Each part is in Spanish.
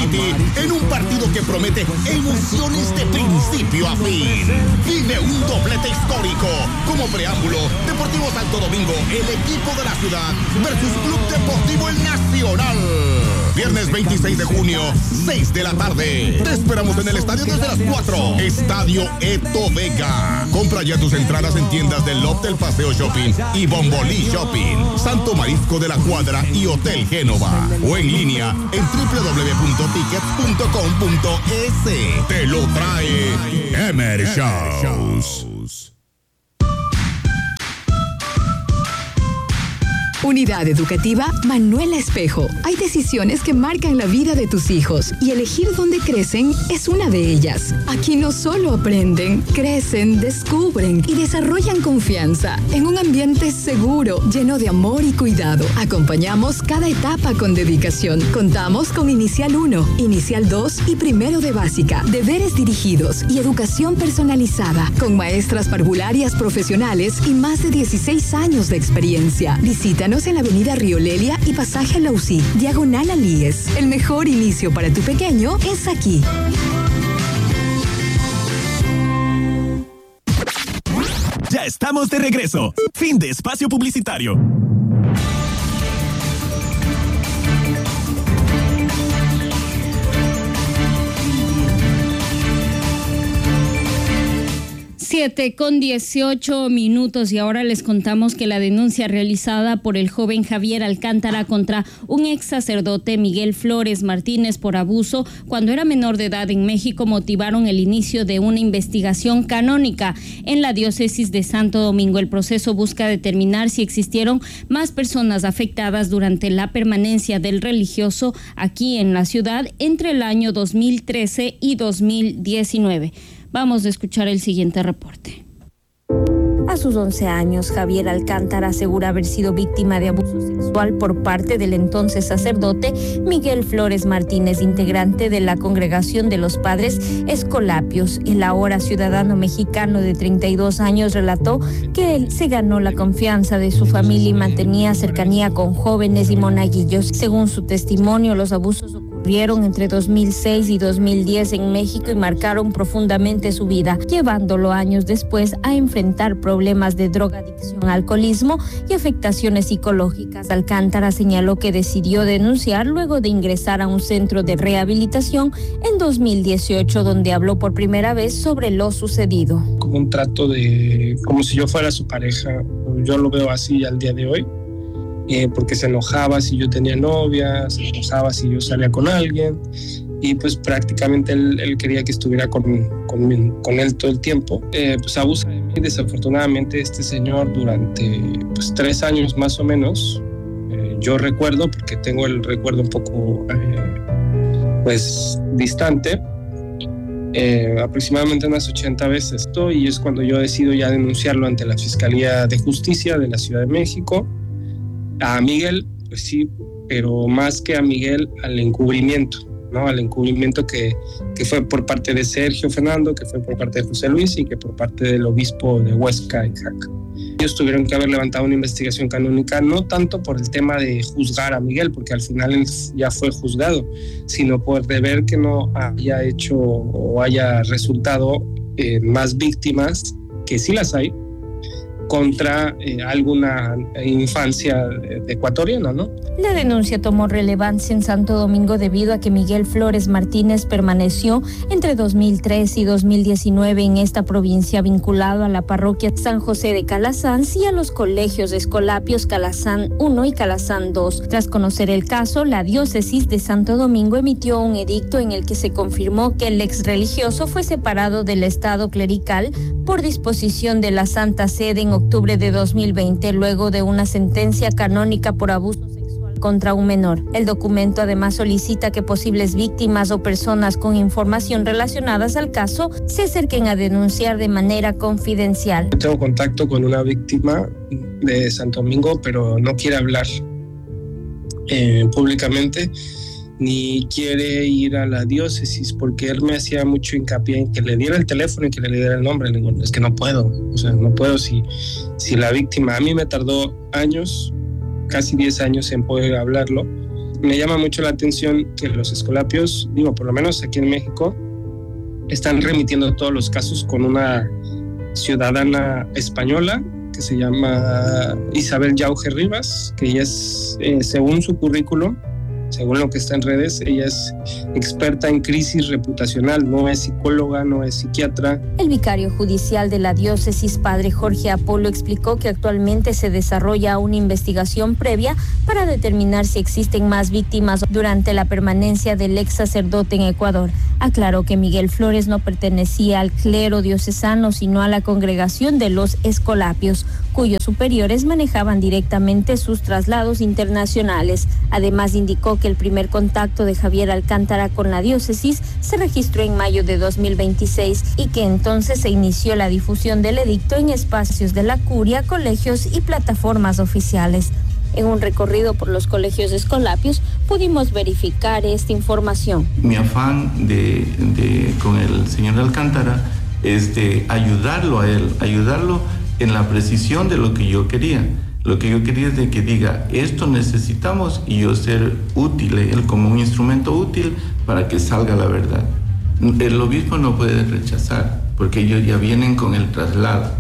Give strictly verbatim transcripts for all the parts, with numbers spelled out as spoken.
City en un partido que promete emociones de principio a fin. Vive un doblete histórico. Como preámbulo, Deportivo Santo Domingo, el equipo de la ciudad, versus Club Deportivo El Nacional. Viernes veintiséis de junio, seis de la tarde. Te esperamos en el estadio desde las cuatro. Estadio Eto Vega. Compra ya tus entradas en tiendas del Loft del Paseo Shopping y Bombolí Shopping, Santo Marisco de la Cuadra y Hotel Génova. O en línea en doble u doble u doble u punto tickets punto com punto es. Te lo trae Emer Shows. Unidad Educativa Manuela Espejo. Hay decisiones que marcan la vida de tus hijos y elegir dónde crecen es una de ellas. Aquí no solo aprenden, crecen, descubren y desarrollan confianza en un ambiente seguro, lleno de amor y cuidado. Acompañamos cada etapa con dedicación. Contamos con Inicial uno, Inicial dos y Primero de Básica, deberes dirigidos y educación personalizada, con maestras parvularias profesionales y más de dieciséis años de experiencia. Visítanos en la avenida Río Lelia y pasaje Lausí, diagonal Alíes. El mejor inicio para tu pequeño es aquí. Ya estamos de regreso. Fin de espacio publicitario. siete con dieciocho minutos y ahora les contamos que la denuncia realizada por el joven Javier Alcántara contra un ex sacerdote Miguel Flores Martínez por abuso cuando era menor de edad en México motivaron el inicio de una investigación canónica en la diócesis de Santo Domingo. El proceso busca determinar si existieron más personas afectadas durante la permanencia del religioso aquí en la ciudad entre el año dos mil trece y dos mil diecinueve. Vamos a escuchar el siguiente reporte. A sus once años, Javier Alcántara asegura haber sido víctima de abuso sexual por parte del entonces sacerdote Miguel Flores Martínez, integrante de la Congregación de los Padres Escolapios. El ahora ciudadano mexicano de treinta y dos años relató que él se ganó la confianza de su familia y mantenía cercanía con jóvenes y monaguillos. Según su testimonio, los abusos ocurrieron entre dos mil seis y dos mil diez en México y marcaron profundamente su vida, llevándolo años después a enfrentar problemas problemas de drogadicción, alcoholismo y afectaciones psicológicas. Alcántara señaló que decidió denunciar luego de ingresar a un centro de rehabilitación en dos mil dieciocho, donde habló por primera vez sobre lo sucedido. Como un trato de, como si yo fuera su pareja, yo lo veo así al día de hoy, eh, porque se enojaba si yo tenía novia, se enojaba si yo salía con alguien, y pues prácticamente él, él quería que estuviera con, con, con él todo el tiempo. Eh, pues abusa de mí. Desafortunadamente este señor durante pues tres años más o menos, eh, yo recuerdo, porque tengo el recuerdo un poco eh, pues distante, eh, aproximadamente unas ochenta veces, y es cuando yo decido ya denunciarlo ante la Fiscalía de Justicia de la Ciudad de México. A Miguel, pues sí, pero más que a Miguel, al encubrimiento, ¿no? Al encubrimiento que, que fue por parte de Sergio Fernando, que fue por parte de José Luis y que por parte del obispo de Huesca y Jaca. Ellos tuvieron que haber levantado una investigación canónica, no tanto por el tema de juzgar a Miguel, porque al final él ya fue juzgado, sino por deber que no haya hecho o haya resultado eh, más víctimas, que sí las hay, contra eh, alguna infancia ecuatoriana, ¿no? La denuncia tomó relevancia en Santo Domingo debido a que Miguel Flores Martínez permaneció entre dos mil tres y dos mil diecinueve en esta provincia, vinculado a la parroquia San José de Calasanz y a los colegios Escolapios Calazán uno y Calazán dos. Tras conocer el caso, la diócesis de Santo Domingo emitió un edicto en el que se confirmó que el ex religioso fue separado del estado clerical por disposición de la Santa Sede en octubre de dos mil veinte, luego de una sentencia canónica por abuso sexual contra un menor. El documento además solicita que posibles víctimas o personas con información relacionadas al caso se acerquen a denunciar de manera confidencial. Tengo contacto con una víctima de Santo Domingo, pero no quiere hablar eh, públicamente, ni quiere ir a la diócesis, porque él me hacía mucho hincapié en que le diera el teléfono y que le diera el nombre. Le digo, es que no puedo, o sea, no puedo si, si la víctima, a mí me tardó años, casi diez años en poder hablarlo, me llama mucho la atención que los escolapios, digo, por lo menos aquí en México, están remitiendo todos los casos con una ciudadana española que se llama Isabel Yauge Rivas, que ella es, eh, según su currículo, según lo que está en redes, ella es experta en crisis reputacional, no es psicóloga, no es psiquiatra. El vicario judicial de la diócesis, padre Jorge Apolo, explicó que actualmente se desarrolla una investigación previa para determinar si existen más víctimas durante la permanencia del ex sacerdote en Ecuador. Aclaró que Miguel Flores no pertenecía al clero diocesano, sino a la congregación de los Escolapios, cuyos superiores manejaban directamente sus traslados internacionales. Además, indicó que el primer contacto de Javier Alcántara con la diócesis se registró en mayo de dos mil veintiséis y que entonces se inició la difusión del edicto en espacios de la curia, colegios y plataformas oficiales. En un recorrido por los colegios escolapios pudimos verificar esta información. Mi afán de, de, con el señor Alcántara es de ayudarlo a él, ayudarlo en la precisión de lo que yo quería. Lo que yo quería es de que diga, esto necesitamos, y yo ser útil, él como un instrumento útil para que salga la verdad. El obispo no puede rechazar, porque ellos ya vienen con el traslado.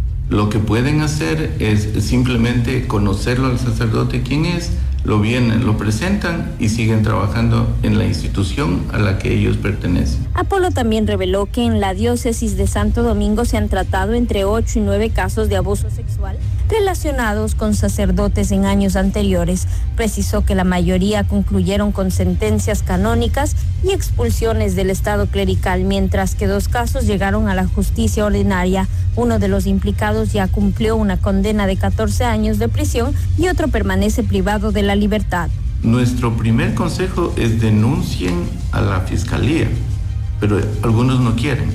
Lo que pueden hacer es simplemente conocerlo al sacerdote quién es, lo vienen, lo presentan y siguen trabajando en la institución a la que ellos pertenecen. Apolo también reveló que en la diócesis de Santo Domingo se han tratado entre ocho y nueve casos de abuso sexual relacionados con sacerdotes en años anteriores. Precisó que la mayoría concluyeron con sentencias canónicas y expulsiones del estado clerical, mientras que dos casos llegaron a la justicia ordinaria. Uno de los implicados ya cumplió una condena de catorce años de prisión y otro permanece privado de la libertad. Nuestro primer consejo es denuncien a la fiscalía, pero algunos no quieren.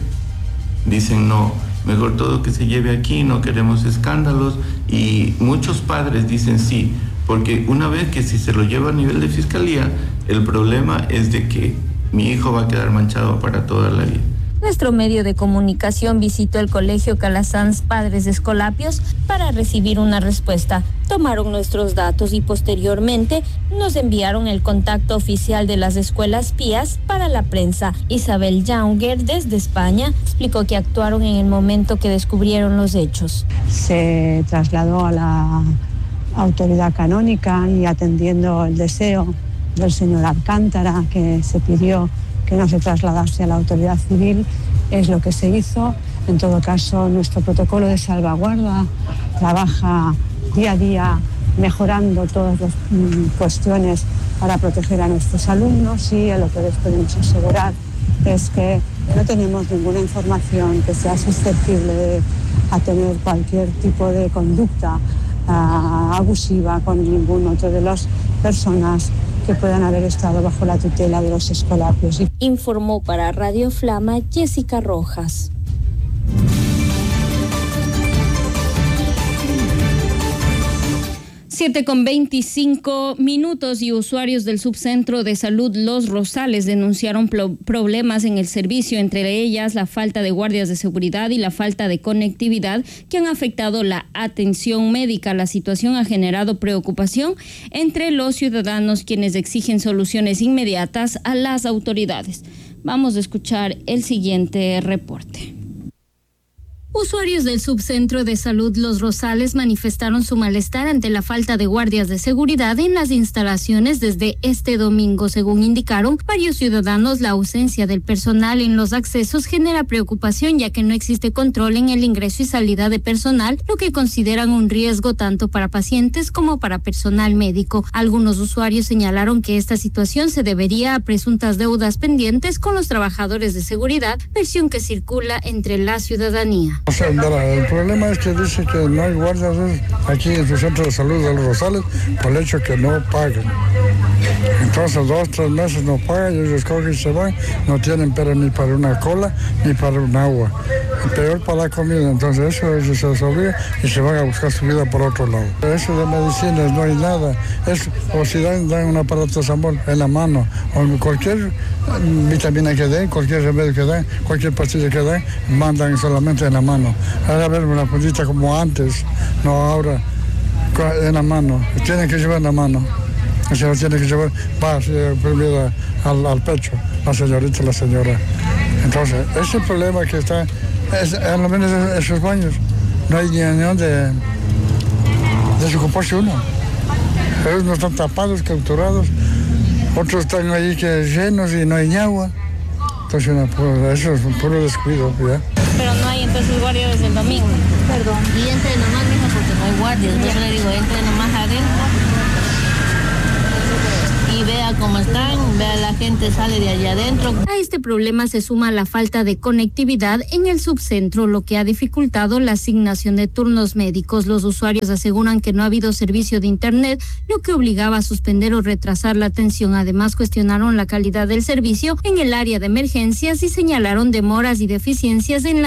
Dicen no, mejor todo que se lleve aquí, no queremos escándalos, y muchos padres dicen sí, porque una vez que si se lo lleva a nivel de fiscalía, el problema es de que mi hijo va a quedar manchado para toda la vida. Nuestro medio de comunicación visitó el Colegio Calasanz Padres Escolapios para recibir una respuesta. Tomaron nuestros datos y posteriormente nos enviaron el contacto oficial de las escuelas pías para la prensa. Isabel Yauger, desde España, explicó que actuaron en el momento que descubrieron los hechos. Se trasladó a la autoridad canónica y atendiendo el deseo del señor Alcántara, que se pidió que no se trasladase a la autoridad civil, es lo que se hizo. En todo caso, nuestro protocolo de salvaguarda trabaja día a día mejorando todas las mm, cuestiones para proteger a nuestros alumnos, y lo que les podemos asegurar es que no tenemos ninguna información que sea susceptible de a tener cualquier tipo de conducta uh, abusiva con ningún otro de las personas que puedan haber estado bajo la tutela de los escolapios. Informó para Radio Flama Jessica Rojas. siete con veinticinco minutos y usuarios del subcentro de salud Los Rosales denunciaron pro- problemas en el servicio, entre ellas la falta de guardias de seguridad y la falta de conectividad que han afectado la atención médica. La situación ha generado preocupación entre los ciudadanos, quienes exigen soluciones inmediatas a las autoridades. Vamos a escuchar el siguiente reporte. Usuarios del subcentro de salud Los Rosales manifestaron su malestar ante la falta de guardias de seguridad en las instalaciones desde este domingo. Según indicaron varios ciudadanos, la ausencia del personal en los accesos genera preocupación, ya que no existe control en el ingreso y salida de personal, lo que consideran un riesgo tanto para pacientes como para personal médico. Algunos usuarios señalaron que esta situación se debería a presuntas deudas pendientes con los trabajadores de seguridad, versión que circula entre la ciudadanía. O sea, el problema es que dice que no hay guardias aquí en su centro de salud de Los Rosales por el hecho que no pagan. Entonces dos, tres meses no pagan y ellos cogen y se van, no tienen pero ni para una cola ni para un agua. Y peor para la comida, entonces eso, eso se les obliga y se van a buscar su vida por otro lado. Eso de medicinas no hay nada, es, o si dan, dan un aparato de sabor en la mano, o cualquier vitamina que den, cualquier remedio que den, cualquier pastilla que den, mandan solamente en la mano. Ahora ver una puntita como antes, no ahora en la mano, tienen que llevar en la mano. y se lo tiene que llevar, va así, oprimida al, al pecho, la señorita, la señora. Entonces, ese problema que está, es, en lo menos en esos baños, no hay ni donde desocuparse uno. Ellos no están tapados, capturados, otros están ahí que llenos y no hay agua. Entonces, una, pues, eso es un puro descuido, ¿ya? Pero no hay entonces guardia desde el domingo. Perdón. Y entre nomás, mija, porque no hay guardia. Entonces le digo, entre nomás adentro. Y vea cómo están, vea la gente sale de allá adentro. A este problema se suma la falta de conectividad en el subcentro, lo que ha dificultado la asignación de turnos médicos. Los usuarios aseguran que no ha habido servicio de internet, lo que obligaba a suspender o retrasar la atención. Además, cuestionaron la calidad del servicio en el área de emergencias y señalaron demoras y deficiencias en la